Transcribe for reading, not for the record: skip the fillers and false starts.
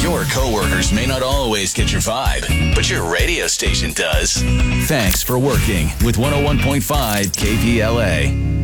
Your coworkers may not always get your vibe, but your radio station does. Thanks for working with 101.5 KPLA.